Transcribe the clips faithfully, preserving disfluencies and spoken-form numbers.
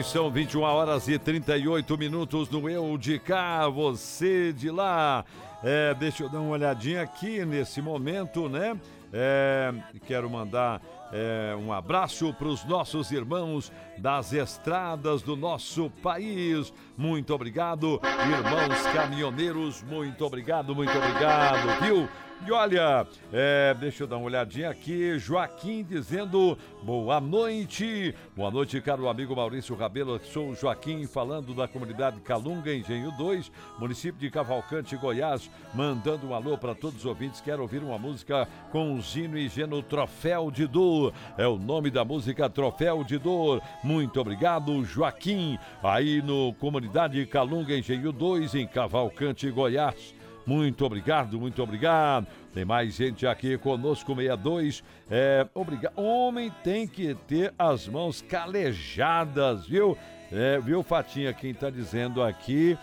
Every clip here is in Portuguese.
são vinte e uma horas e trinta e oito minutos no Eu de Cá, você de lá. É, deixa eu dar uma olhadinha aqui nesse momento, né? É, quero mandar é, um abraço para os nossos irmãos das estradas do nosso país. Muito obrigado, irmãos caminhoneiros, muito obrigado, muito obrigado, viu? E olha, é, deixa eu dar uma olhadinha aqui, Joaquim dizendo boa noite, boa noite, caro amigo Maurício Rabelo, sou o Joaquim falando da comunidade Calunga, Engenho dois, município de Cavalcante, Goiás, mandando um alô para todos os ouvintes, quero ouvir uma música com Zino e Geno, Troféu de Dor, é o nome da música, Troféu de Dor, muito obrigado, Joaquim, aí no comunidade Calunga, Engenho dois, em Cavalcante, Goiás. Muito obrigado, muito obrigado. Tem mais gente aqui conosco, sessenta e dois. É, obrigado. Homem tem que ter as mãos calejadas, viu? É, viu, Fatinha, quem tá dizendo aqui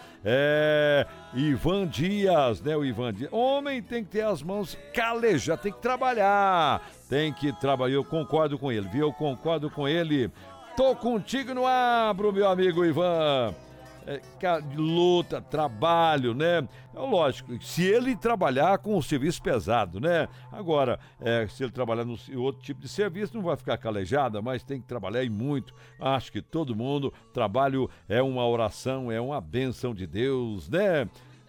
é Ivan Dias, né? O Ivan Dias. Homem tem que ter as mãos calejadas, tem que trabalhar. Tem que trabalhar. Eu concordo com ele, viu? Eu concordo com ele. Tô contigo no abro, meu amigo Ivan. É, luta, trabalho, né? É lógico, se ele trabalhar com o serviço pesado, né? Agora, é, se ele trabalhar no outro tipo de serviço, não vai ficar calejada, mas tem que trabalhar e muito. Acho que todo mundo, trabalho é uma oração, é uma bênção de Deus, né?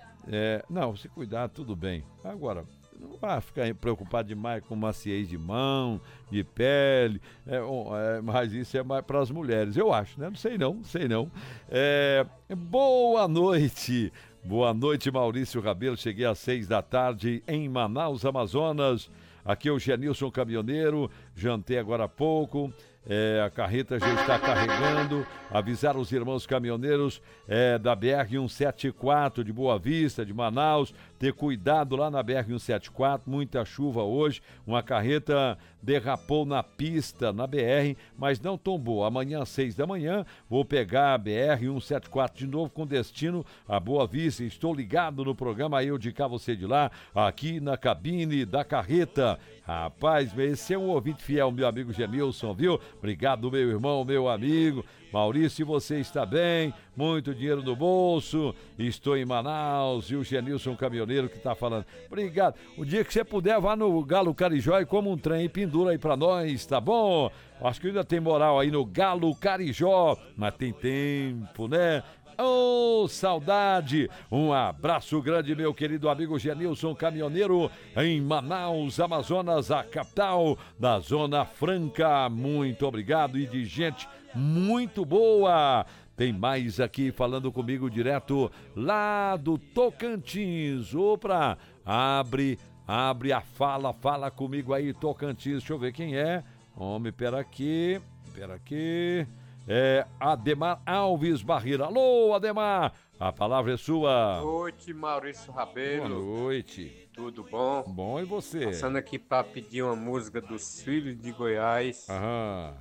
É, não, se cuidar, tudo bem. Agora, não vai ficar preocupado demais com maciez de mão, de pele, é, é, mas isso é mais para as mulheres, eu acho, né? Não sei não, não sei não. É, boa noite, boa noite, Maurício Rabelo. Cheguei às seis da tarde em Manaus, Amazonas. Aqui é o Genilson Caminhoneiro, jantei agora há pouco. É, a carreta já está carregando. Avisar os irmãos caminhoneiros é, da B R cento e setenta e quatro de Boa Vista, de Manaus, ter cuidado lá na B R cento e setenta e quatro, muita chuva hoje, uma carreta derrapou na pista, na B R, mas não tombou. Amanhã às seis da manhã vou pegar a B R cento e setenta e quatro de novo com destino a Boa Vista. Estou ligado no programa Eu de Cá, Você de Lá, aqui na cabine da carreta. Rapaz, esse é um ouvinte fiel, meu amigo Genilson, viu? Obrigado, meu irmão, meu amigo. Maurício, você está bem? Muito dinheiro no bolso. Estou em Manaus e o Genilson Caminhoneiro que está falando. Obrigado. O dia que você puder, vá no Galo Carijó e como um trem e pendura aí pra nós, tá bom? Acho que ainda tem moral aí no Galo Carijó, mas tem tempo, né? Oh, saudade! Um abraço grande, meu querido amigo Genilson Caminhoneiro, em Manaus, Amazonas, a capital da Zona Franca. Muito obrigado e de gente muito boa. Tem mais aqui falando comigo direto lá do Tocantins. Opa, abre, abre a fala, fala comigo aí, Tocantins. Deixa eu ver quem é. Homem, pera aqui, pera aqui. É Ademar Alves Barreira. Alô, Ademar, a palavra é sua. Boa noite, Maurício Rabelo. Boa noite. Tudo bom? Bom, e você? Passando aqui para pedir uma música dos Filhos de Goiás. Aham.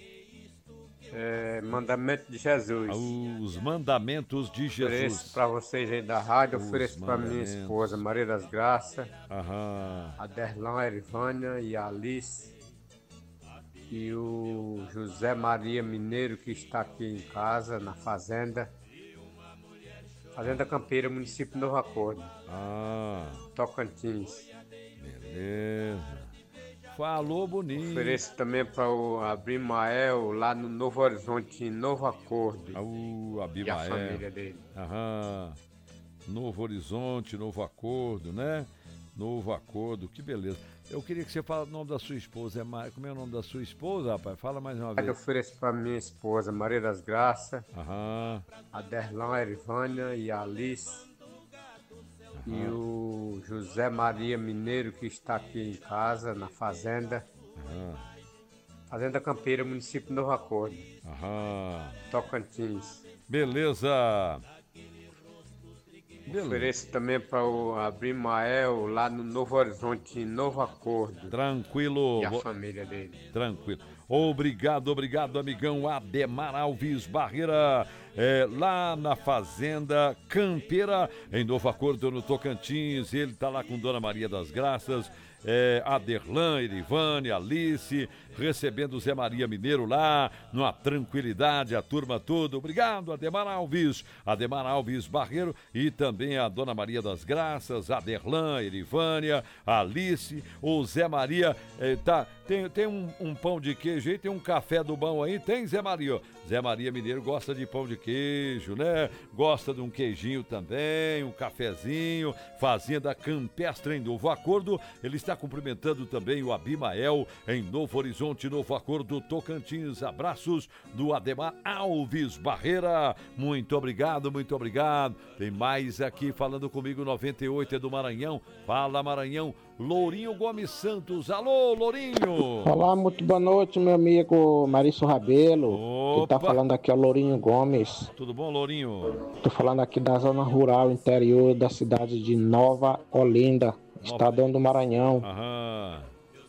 É, Mandamento de Jesus. Os Mandamentos de Jesus. Ofereço para vocês aí da rádio, Os ofereço para minha esposa Maria das Graças, Aham. a Derlan, a Erivânia e a Alice. E o José Maria Mineiro, que está aqui em casa, na fazenda. Fazenda Campeira, município de Novo Acordo. Ah. Tocantins. Beleza. Falou bonito. Ofereço também para o Abimael, lá no Novo Horizonte, em Novo Acordo. O Abimael. E a família dele. Aham. Novo Horizonte, Novo Acordo, né? Novo Acordo, que beleza. Eu queria que você falasse o nome da sua esposa. É Mar... Como é o nome da sua esposa, rapaz? Fala mais uma vez. Eu ofereço para minha esposa Maria das Graças, Aham. a Derlan, a Erivânia e a Alice. Aham. E o José Maria Mineiro, que está aqui em casa, na fazenda. Aham. Fazenda Campeira, município de Novo Acordo. Aham. Tocantins. Beleza. Beleza. Ofereço também para o Abimael, lá no Novo Horizonte, em Novo Acordo. Tranquilo. E a família dele. Tranquilo. Obrigado, obrigado, amigão Ademar Alves Barreira, é, lá na Fazenda Campeira, em Novo Acordo, no Tocantins. Ele tá lá com Dona Maria das Graças, é, Aderlan, Erivane, Alice, recebendo o Zé Maria Mineiro lá, numa tranquilidade, a turma toda. Obrigado, Ademar Alves, Ademar Alves Barreiro e também a Dona Maria das Graças, a Derlan, Erivânia, a Alice, o Zé Maria, eh, tá, tem, tem um, um pão de queijo aí, tem um café do bom aí, tem Zé Maria, Zé Maria Mineiro gosta de pão de queijo, né? Gosta de um queijinho também, um cafezinho, Fazenda Campestre em Novo Acordo, ele está cumprimentando também o Abimael em Novo Horizonte, Novo Acordo, Tocantins. Abraços do Ademar Alves Barreira. Muito obrigado, muito obrigado. Tem mais aqui falando comigo, noventa e oito é do Maranhão. Fala, Maranhão. Lourinho Gomes Santos. Alô, Lourinho. Olá, muito boa noite, meu amigo Marício Rabelo. Opa. Quem tá falando aqui é o Lourinho Gomes. Tudo bom, Lourinho? Tô falando aqui da zona rural interior da cidade de Nova Olinda, estadão do Maranhão. Aham.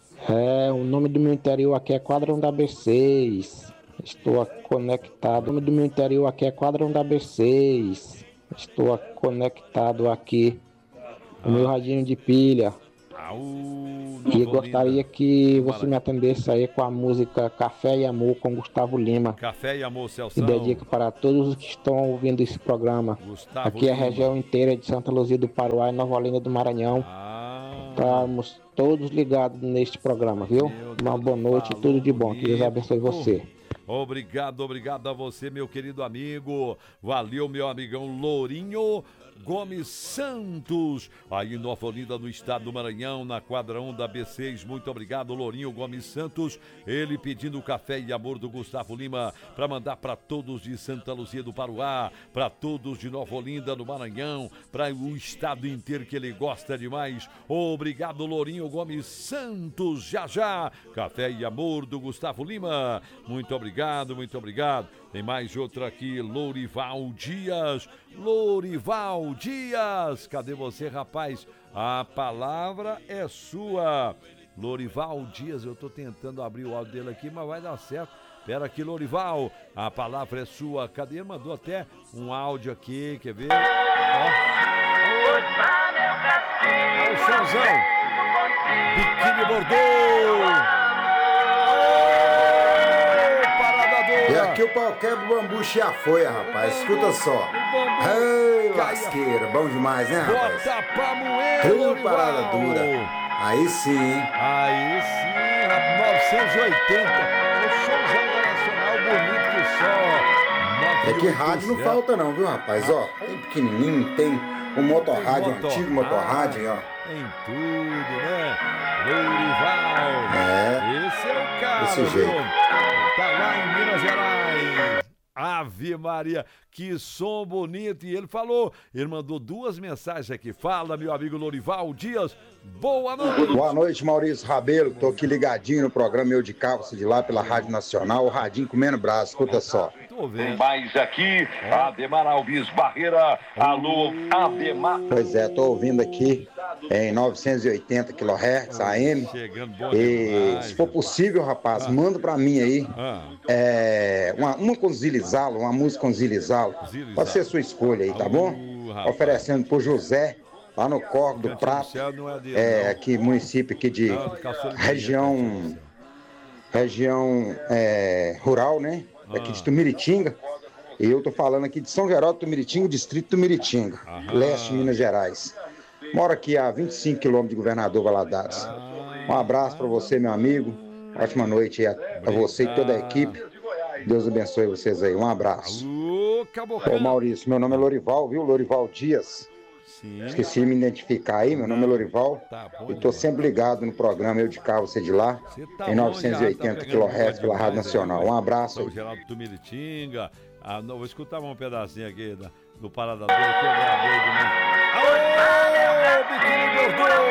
É, o nome do meu interior aqui é Quadrão da B seis. Estou conectado. O nome do meu interior aqui é Quadrão da B seis. Estou conectado aqui no meu radinho de pilha. Au, E gostaria que você me atendesse aí com a música Café e Amor com Gustavo Lima. Café e Amor, Celso. E dedico para todos os que estão ouvindo esse programa. Gustavo Aqui é a Lima. região inteira de Santa Luzia do Paruá e Nova Olinda do Maranhão. Ah, Estamos todos ligados neste programa, viu? Meu Uma Deus, boa noite e falou tudo de bom. Que Deus bonito. abençoe você. Obrigado, obrigado a você, meu querido amigo. Valeu, meu amigão Lourinho Gomes Santos, aí em Nova Olinda, no estado do Maranhão, na quadra um da B seis. Muito obrigado, Lourinho Gomes Santos. Ele pedindo o Café e Amor do Gustavo Lima para mandar para todos de Santa Luzia do Paruá, para todos de Nova Olinda, no Maranhão, para o estado inteiro que ele gosta demais. Obrigado, Lourinho Gomes Santos. Já já, Café e Amor do Gustavo Lima. Muito obrigado, muito obrigado. Tem mais outra aqui, Lourival Dias. Lourival Dias, cadê você, rapaz? A palavra é sua. Lourival Dias, eu tô tentando abrir o áudio dele aqui, mas vai dar certo. Pera aqui, Lourival, a palavra é sua. Cadê? Ele mandou até um áudio aqui, quer ver? Ó. Olha o somzão. Biquíni Bordeaux. E aqui o pau quebra, o bambu chiafoia, rapaz. Escuta só. Ei, lasqueira. Bom demais, né, rapaz? Bota pra moer, Tudo parada dura. Aí sim, hein? Aí sim, rapaz, novecentos e oitenta. O somzão nacional bonito que só. É que rádio não falta não, viu, rapaz? Ó, tem pequenininho, tem um motorrádio, um antigo motorrádio, ó. Tem tudo, né? Lourival. É. Esse é o cara, Desse viu? jeito. Tá lá em Minas Gerais. Ave Maria, que som bonito. E ele falou, ele mandou duas mensagens aqui. Fala, meu amigo Lourival Dias. Boa noite. Boa noite, Maurício Rabelo. Tô aqui ligadinho no programa Eu de Cá, você de lá pela Rádio Nacional. O radinho comendo braço, escuta só. Tô vendo. Tem mais aqui, Ademar Alves Barreira. Alô, Ademar. Pois é, tô ouvindo aqui em novecentos e oitenta quilohertz A M. Chegando bom E demais. se for possível, rapaz, manda pra mim aí Ah. é, uma, uma com Zilizalo, uma música com Zilizalo. Zilizalo. Pode ser sua escolha aí, tá bom? Uh, rapaz. Oferecendo pro José, lá no Corvo do Cantinho Prato, Céu não é dele, é, não. aqui, município aqui de Não, de Caçoeira de região, Benheta, região é, rural, né? Aqui de Tumiritinga. E eu tô falando aqui de São Geraldo, Tumiritinga, distrito Tumiritinga, Aham. leste de Minas Gerais. Moro aqui a vinte e cinco quilômetros de Governador Valadares. Um abraço para você, meu amigo. Ótima noite a, a você e toda a equipe. Deus abençoe vocês aí. Um abraço. Ô, Ô Caboclo. Maurício, meu nome é Lourival, viu? Lourival Dias. Sim. Esqueci de me identificar aí, meu nome é Lourival. Tá bom, E tô sempre ligado no programa Eu de Cá, você de lá. Você tá Em bom novecentos e oitenta já, tá quilohertz pela pegando Rádio demais Nacional. aí, Um abraço aí. São Geraldo do Miritinga. Ah, não, vou escutar um pedacinho aqui da, do Parada Doida, que eu ganhei doido, né? Alô, Biquíni Bordeaux!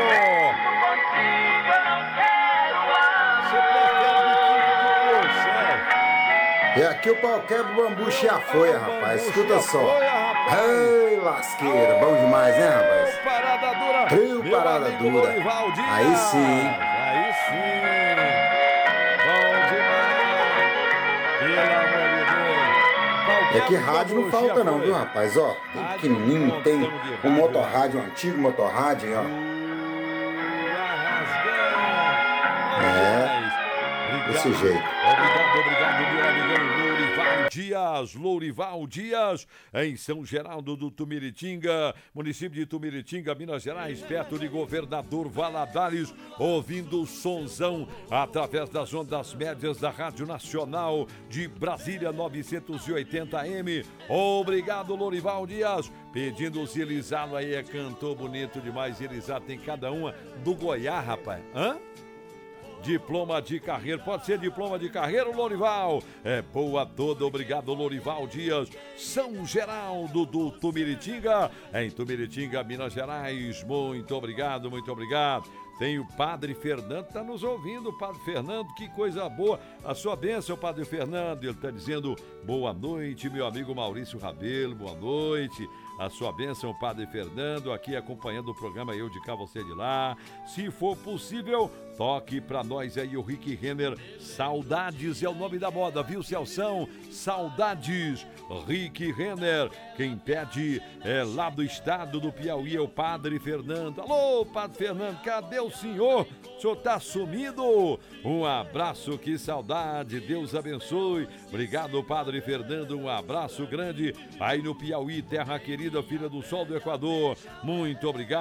Você prefere biquíni do céu? E aqui o pau quebra, o bambu chiafoia, rapaz. Escuta só. Foi, rapaz. Ei, lasqueira. Bom demais, né, rapaz? Parada dura. Trio Meu Parada amigo Dura. Lourival Dias. Aí sim, hein? Aí sim. Bom demais. Pelo amor de Deus. É que rádio não falta não, viu, rapaz? Ó, tem pequenininho, tem um motorrádio, um antigo motorrádio, ó. É. desse jeito. Obrigado, obrigado, meu amigão Lourival Dias, Lourival Dias, em São Geraldo do Tumiritinga, município de Tumiritinga, Minas Gerais, perto de Governador Valadares, ouvindo o sonzão através das ondas médias da Rádio Nacional de Brasília, novecentos e oitenta A M. Obrigado, Lourival Dias, pedindo o Zilizado aí, cantou bonito demais, Zilizado tem cada uma do Goiás, rapaz, hã? Diploma de carreira, pode ser diploma de carreira, Lourival. É boa toda, obrigado, Lourival Dias. São Geraldo do Tumiritinga, em Tumiritinga, Minas Gerais. Muito obrigado, muito obrigado. Tem o Padre Fernando, tá nos ouvindo, Padre Fernando, que coisa boa. A sua bênção, Padre Fernando. Ele tá dizendo boa noite, meu amigo Maurício Rabelo, boa noite. A sua bênção, Padre Fernando, aqui acompanhando o programa Eu de Cá, Você de Lá. Se for possível, toque pra nós aí o Rick Renner. Saudades é o nome da moda, viu, Celção? Saudades, Rick Renner. Quem pede é lá do estado do Piauí é o Padre Fernando. Alô, Padre Fernando, cadê o senhor? O senhor tá sumido? Um abraço, que saudade, Deus abençoe. Obrigado, Padre Fernando, um abraço grande aí no Piauí, terra querida, filha do sol do Equador. Muito obrigado.